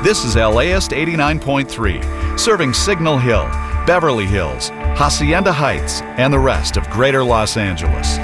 This is LAist 89.3, serving Signal Hill, Beverly Hills, Hacienda Heights, and the rest of Greater Los Angeles.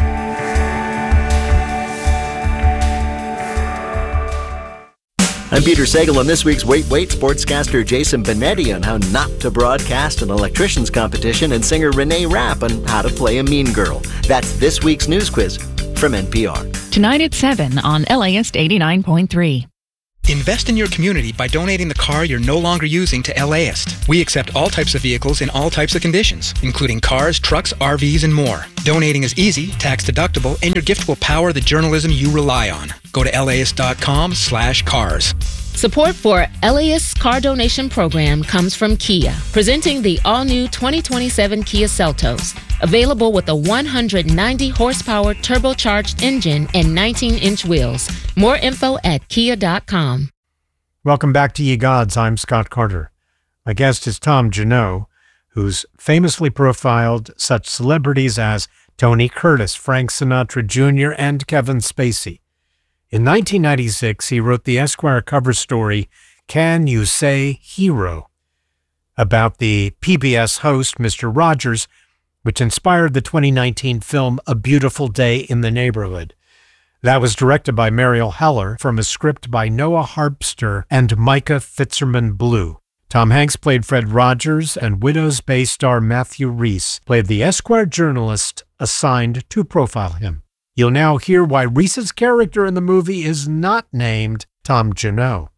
I'm Peter Sagal, and this week's Wait, sportscaster Jason Benetti on how not to broadcast an electrician's competition, and singer Renee Rapp on how to play a mean girl. That's this week's news quiz from NPR. Tonight at 7 on LAist 89.3. Invest in your community by donating the car you're no longer using to LAist. We accept all types of vehicles in all types of conditions, including cars, trucks, RVs, and more. Donating is easy, tax deductible, and your gift will power the journalism you rely on. Go to laist.com/cars. Support for LAist's car donation program comes from Kia, presenting the all-new 2027 Kia Seltos, available with a 190-horsepower turbocharged engine and 19-inch wheels. More info at kia.com. Welcome back to Ye Gods. I'm Scott Carter. My guest is Tom Junod, who's famously profiled such celebrities as Tony Curtis, Frank Sinatra Jr., and Kevin Spacey. In 1996, he wrote the Esquire cover story, Can You Say Hero?, about the PBS host, Mr. Rogers, which inspired the 2019 film A Beautiful Day in the Neighborhood. That was directed by Mariel Heller from a script by Noah Harpster and Micah Fitzerman Blue. Tom Hanks played Fred Rogers, and Widow's Bay star Matthew Rhys played the Esquire journalist assigned to profile him. You'll now hear why Rhys's character in the movie is not named Tom Junod.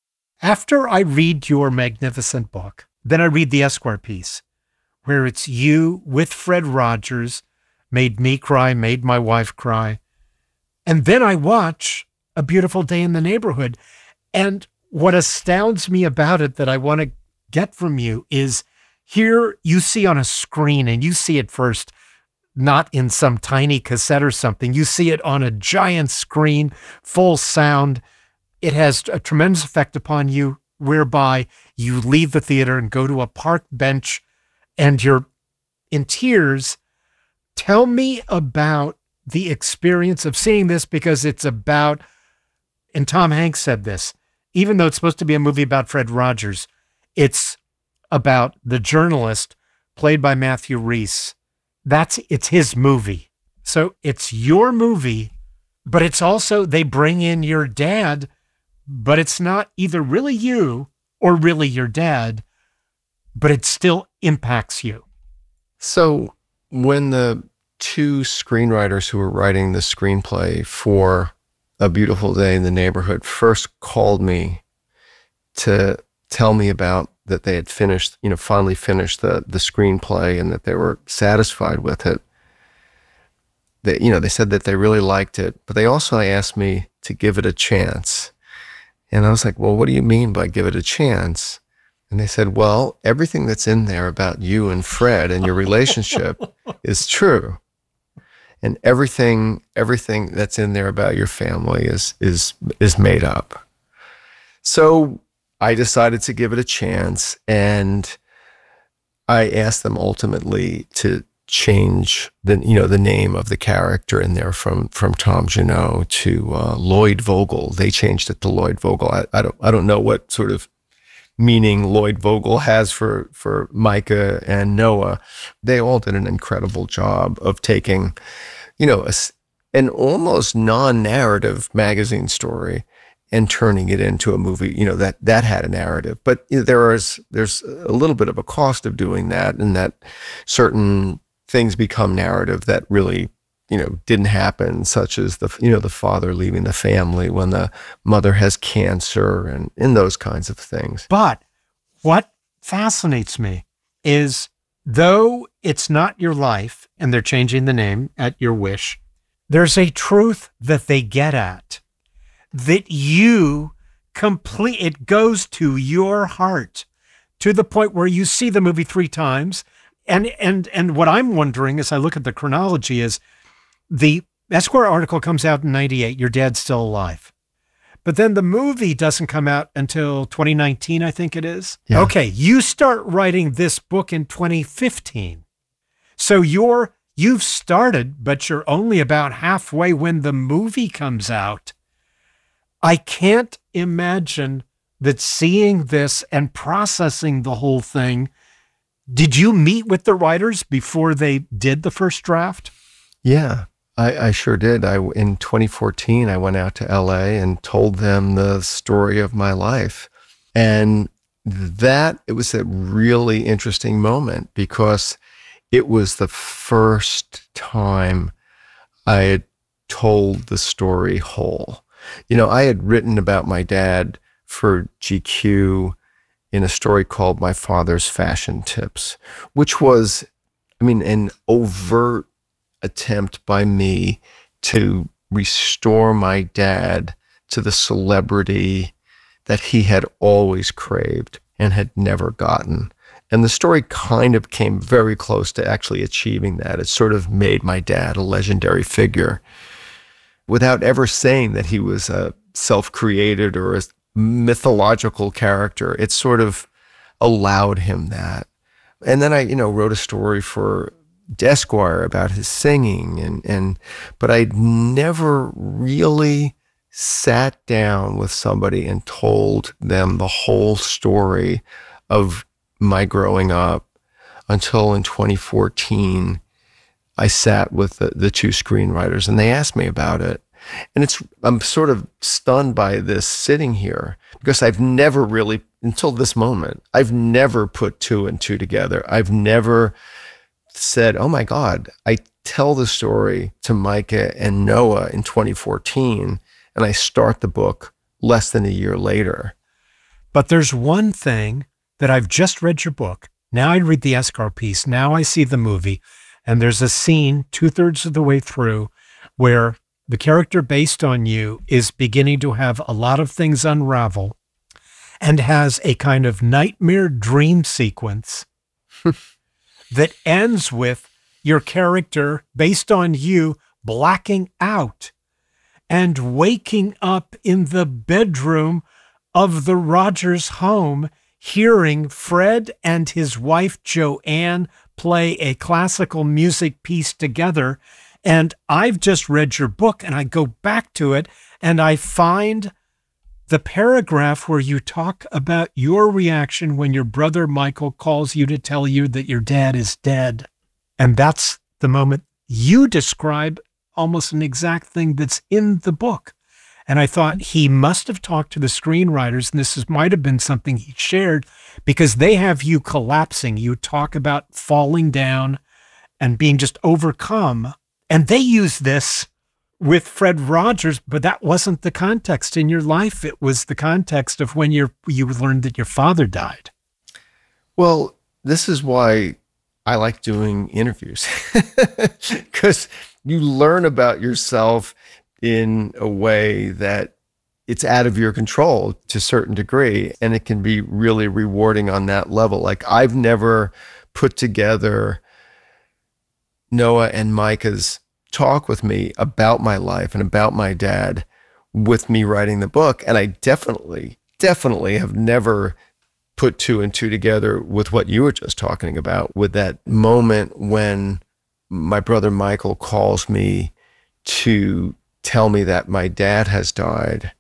After I read your magnificent book, then I read the Esquire piece, where it's you with Fred Rogers, made me cry, made my wife cry. And then I watch A Beautiful Day in the Neighborhood. And what astounds me about it that I want to get from you is here you see on a screen, and you see it first, not in some tiny cassette or something. You see it on a giant screen, full sound. It has a tremendous effect upon you, whereby you leave the theater and go to a park bench and you're in tears. Tell me about the experience of seeing this, because it's about, and Tom Hanks said this, even though it's supposed to be a movie about Fred Rogers, it's about the journalist played by Matthew Rhys. It's his movie. So it's your movie, but it's also, they bring in your dad, but it's not either really you or really your dad, but it still impacts you. So when the two screenwriters who were writing the screenplay for A Beautiful Day in the Neighborhood first called me to tell me about that they had finished, finally finished the screenplay, and that they were satisfied with it. They said that they really liked it, but they also asked me to give it a chance. And I was like, well, what do you mean by give it a chance? And they said, well, everything that's in there about you and Fred and your relationship is true. And everything that's in there about your family is made up. So I decided to give it a chance, and I asked them ultimately to change the name of the character in there from Tom Junod to Lloyd Vogel. They changed it to Lloyd Vogel. I don't know what sort of meaning Lloyd Vogel has for Micah and Noah. They all did an incredible job of taking, an almost non-narrative magazine story and turning it into a movie, that had a narrative. But there's a little bit of a cost of doing that, and that certain things become narrative that really, didn't happen, such as the father leaving the family when the mother has cancer, and in those kinds of things. But what fascinates me is, though it's not your life and they're changing the name at your wish, there's a truth that they get at, that it goes to your heart, to the point where you see the movie 3 times. And what I'm wondering as I look at the chronology is, the Esquire article comes out in 98, your dad's still alive. But then the movie doesn't come out until 2019, I think it is. Yeah. Okay, you start writing this book in 2015. So you've started, but you're only about halfway when the movie comes out. I can't imagine that seeing this and processing the whole thing, did you meet with the writers before they did the first draft? Yeah, I sure did. In 2014, I went out to LA and told them the story of my life. And it was a really interesting moment because it was the first time I had told the story whole. You know, I had written about my dad for GQ in a story called My Father's Fashion Tips, which was, an overt attempt by me to restore my dad to the celebrity that he had always craved and had never gotten. And the story kind of came very close to actually achieving that. It sort of made my dad a legendary figure without ever saying that he was a self-created or a mythological character. It sort of allowed him that. And then I, wrote a story for Esquire about his singing, but I'd never really sat down with somebody and told them the whole story of my growing up until in 2014, I sat with the two screenwriters and they asked me about it. And I'm sort of stunned by this sitting here because I've never really, until this moment, I've never put two and two together. I've never said, oh my God, I tell the story to Micah and Noah in 2014 and I start the book less than a year later. But there's one thing that I've just read your book. Now I read the Esquire piece. Now I see the movie. And there's a scene 2/3 of the way through where the character based on you is beginning to have a lot of things unravel and has a kind of nightmare dream sequence that ends with your character based on you blacking out and waking up in the bedroom of the Rogers home, hearing Fred and his wife Joanne play a classical music piece together. And I've just read your book and I go back to it and I find the paragraph where you talk about your reaction when your brother Michael calls you to tell you that your dad is dead. And that's the moment you describe almost an exact thing that's in the book. And I thought he must have talked to the screenwriters, and this might have been something he shared, because they have you collapsing. You talk about falling down and being just overcome. And they use this with Fred Rogers, but that wasn't the context in your life. It was the context of when you learned that your father died. Well, this is why I like doing interviews, because you learn about yourself in a way that it's out of your control to a certain degree, and it can be really rewarding on that level. Like, I've never put together Noah and Micah's talk with me about my life and about my dad with me writing the book, and I definitely have never put two and two together with what you were just talking about, with that moment when my brother Michael calls me to tell me that my dad has died,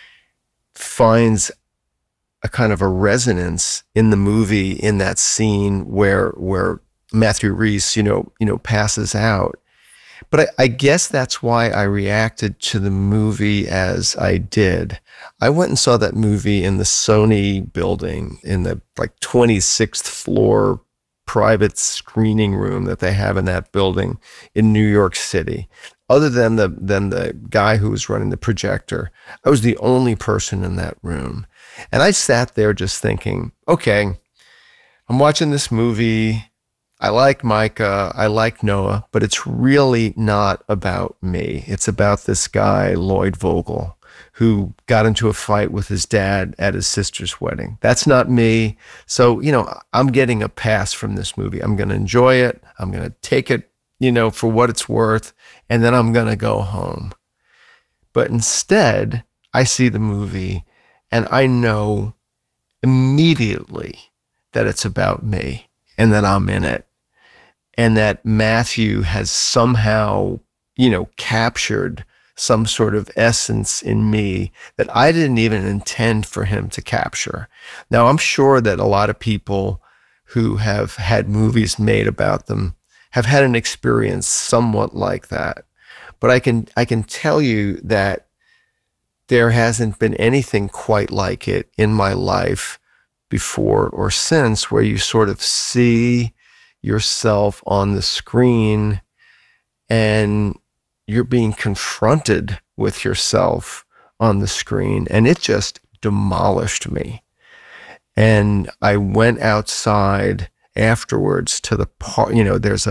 finds a kind of a resonance in the movie, in that scene where Matthew Rhys, passes out. But I guess that's why I reacted to the movie as I did. I went and saw that movie in the Sony building in the 26th floor private screening room that they have in that building in New York City. Other than the guy who was running the projector, I was the only person in that room. And I sat there just thinking, okay, I'm watching this movie. I like Micah, I like Noah, but it's really not about me. It's about this guy, Lloyd Vogel, who got into a fight with his dad at his sister's wedding. That's not me. So, I'm getting a pass from this movie. I'm going to enjoy it. I'm going to take it, for what it's worth. And then I'm going to go home. But instead, I see the movie and I know immediately that it's about me and that I'm in it. And that Matthew has somehow, captured some sort of essence in me that I didn't even intend for him to capture. Now, I'm sure that a lot of people who have had movies made about them have had an experience somewhat like that. But I can tell you that there hasn't been anything quite like it in my life before or since, where you sort of see yourself on the screen and you're being confronted with yourself on the screen, and it just demolished me. And I went outside afterwards to the park. There's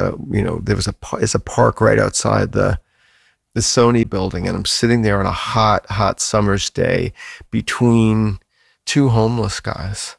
a park right outside the Sony building, and I'm sitting there on a hot summer's day between two homeless guys.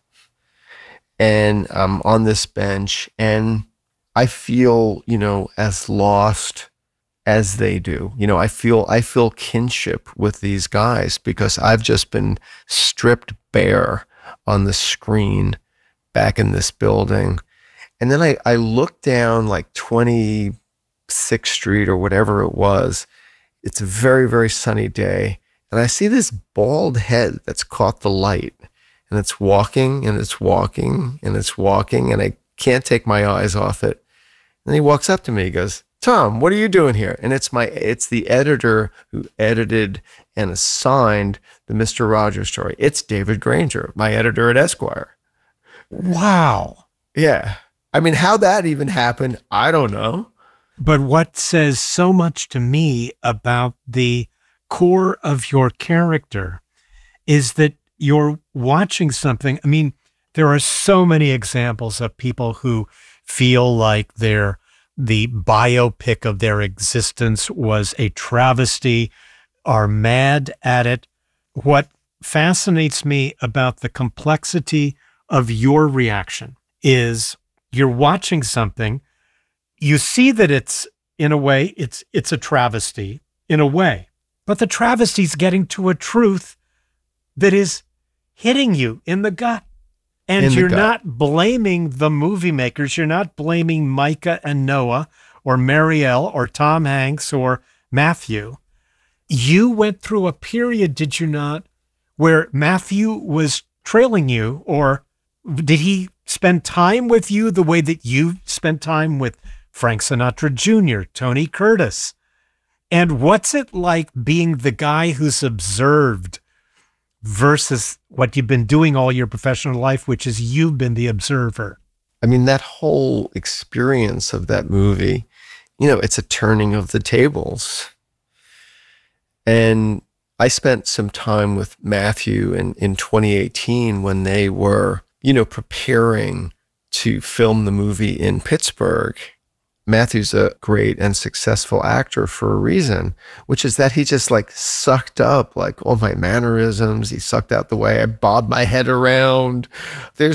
And I'm on this bench, and I feel, as lost as they do. I feel kinship with these guys because I've just been stripped bare on the screen back in this building. And then I look down like 26th Street or whatever it was. It's a very, very sunny day. And I see this bald head that's caught the light. And it's walking, and it's walking, and it's walking, and I can't take my eyes off it. And he walks up to me, he goes, "Tom, what are you doing here?" And it's the editor who edited and assigned the Mr. Rogers story. It's David Granger, my editor at Esquire. Wow. Yeah. I mean, how that even happened, I don't know. But what says so much to me about the core of your character is that you're watching something. I mean, there are so many examples of people who feel like the biopic of their existence was a travesty, are mad at it. What fascinates me about the complexity of your reaction is you're watching something, you see that it's, in a way, it's a travesty, in a way, but the travesty's getting to a truth that is hitting you in the gut. And you're not blaming the movie makers. You're not blaming Micah and Noah or Marielle or Tom Hanks or Matthew. You went through a period, did you not, where Matthew was trailing you, or did he spend time with you the way that you spent time with Frank Sinatra Jr., Tony Curtis? And what's it like being the guy who's observed versus what you've been doing all your professional life, which is you've been the observer? I mean, that whole experience of that movie, it's a turning of the tables. And I spent some time with Matthew in 2018 when they were, preparing to film the movie in Pittsburgh. Matthew's a great and successful actor for a reason, which is that he just sucked up all my mannerisms. He sucked out the way I bob my head around. There's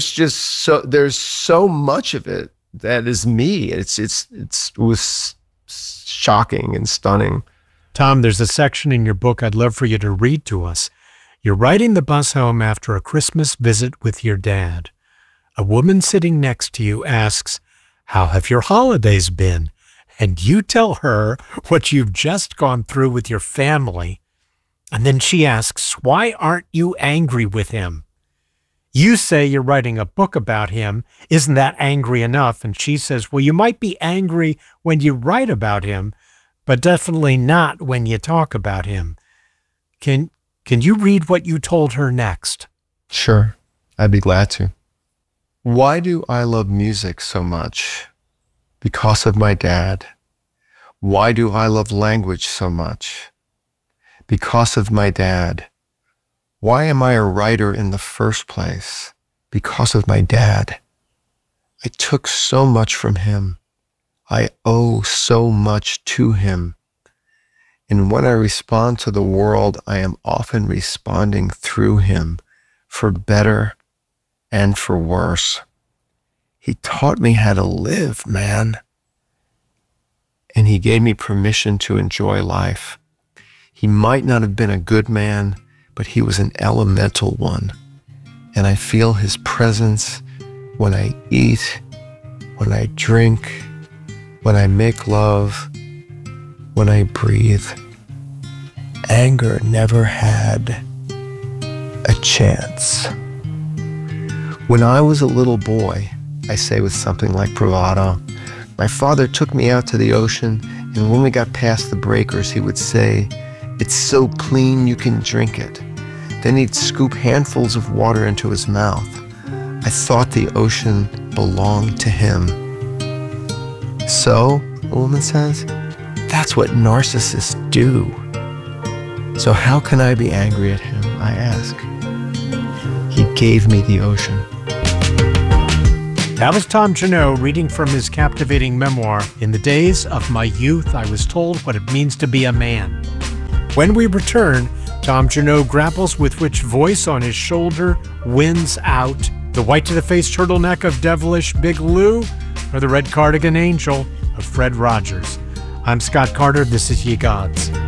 so much of it that is me. It was shocking and stunning. Tom, there's a section in your book I'd love for you to read to us. You're riding the bus home after a Christmas visit with your dad. A woman sitting next to you asks, "How have your holidays been?" And you tell her what you've just gone through with your family. And then she asks, "Why aren't you angry with him?" You say you're writing a book about him. Isn't that angry enough? And she says, "Well, you might be angry when you write about him, but definitely not when you talk about him." Can you read what you told her next? Sure, I'd be glad to. Why do I love music so much? Because of my dad. Why do I love language so much? Because of my dad. Why am I a writer in the first place? Because of my dad. I took so much from him. I owe so much to him. And when I respond to the world, I am often responding through him, for better and for worse. He taught me how to live, man. And he gave me permission to enjoy life. He might not have been a good man, but he was an elemental one. And I feel his presence when I eat, when I drink, when I make love, when I breathe. anger never had a chance. When I was a little boy, I say with something like bravado, my father took me out to the ocean, and when we got past the breakers, he would say, "It's so clean you can drink it." Then he'd scoop handfuls of water into his mouth. I thought the ocean belonged to him. So, the woman says, that's what narcissists do. So how can I be angry at him, I ask. He gave me the ocean. That was Tom Junod reading from his captivating memoir, In the Days of My Youth, I Was Told What It Means to Be a Man. When we return, Tom Junod grapples with which voice on his shoulder wins out, the white-to-the-face turtleneck of devilish Big Lou, or the red cardigan angel of Fred Rogers. I'm Scott Carter. This is Ye Gods.